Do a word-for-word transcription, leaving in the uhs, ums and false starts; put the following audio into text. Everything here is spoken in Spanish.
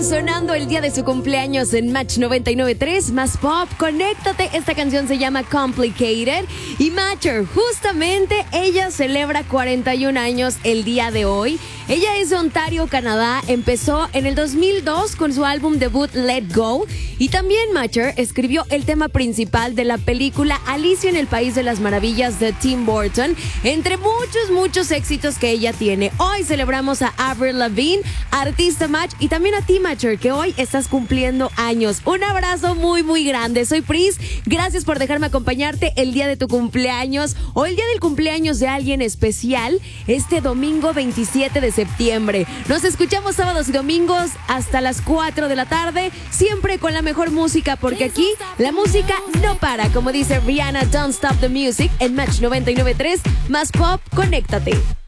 sonando el día de su cumpleaños en Match noventa y nueve punto tres, más pop, conéctate. Esta canción se llama Complicated. Y Matcher, justamente ella celebra cuarenta y un años el día de hoy. Ella es de Ontario, Canadá. Empezó en el dos mil dos con su álbum debut Let Go. Y también Matcher escribió el tema principal de la película Alicia en el País de las Maravillas de Tim Burton, entre muchos, muchos éxitos que ella tiene. Hoy celebramos a Avril Lavigne, artista Match, y también a ti, Matcher, que hoy estás cumpliendo años. Un abrazo muy, muy grande. Soy Pris. Gracias por dejarme acompañarte el día de tu cumpleaños o el día del cumpleaños de alguien especial este domingo veintisiete de septiembre. Nos escuchamos sábados y domingos hasta las cuatro de la tarde, siempre con la mejor música, porque aquí la música no para. Como dice Rihanna, Don't Stop the Music en Match noventa y nueve punto tres, más pop, conéctate.